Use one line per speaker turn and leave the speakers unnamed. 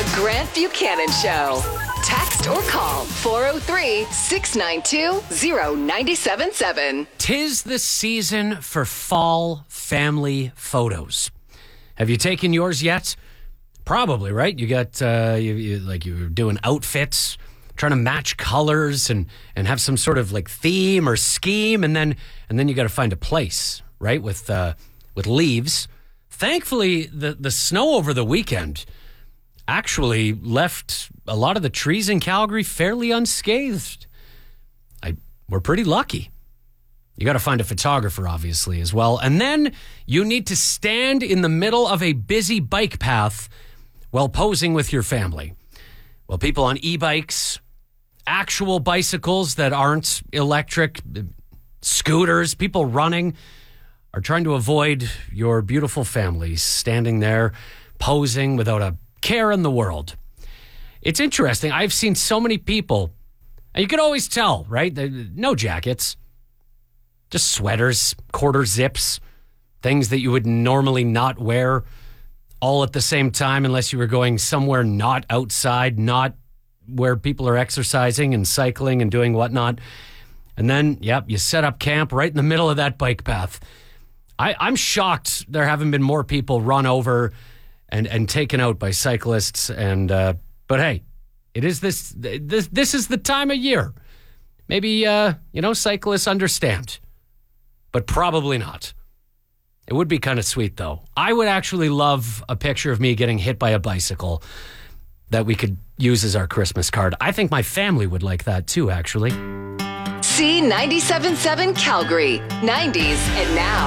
Grant Buchanan Show. Text or call 403-692-0977.
'Tis the season for fall family photos. Have you taken yours yet? Probably, right? You got you're doing outfits, trying to match colors and have some sort of like theme or scheme, and then you got to find a place, right? With leaves. Thankfully, the snow over the weekend actually left a lot of the trees in Calgary fairly unscathed. We're pretty lucky. You got to find a photographer, obviously, as well. And then you need to stand in the middle of a busy bike path while posing with your family. Well, people on e-bikes, actual bicycles that aren't electric, scooters, people running are trying to avoid your beautiful families standing there posing without a care in the world. It's interesting. I've seen so many people, and you can always tell, right? No jackets, just sweaters, quarter zips, things that you would normally not wear all at the same time unless you were going somewhere not outside, not where people are exercising and cycling and doing whatnot. And then, you set up camp right in the middle of that bike path. I'm shocked there haven't been more people run over and taken out by cyclists. And but hey, it is this is the time of year. Maybe cyclists understand, but probably not. It would be kind of sweet though. I would actually love a picture of me getting hit by a bicycle that we could use as our Christmas card. I think my family would like that too, actually.
C97.7 Calgary, 90s and now.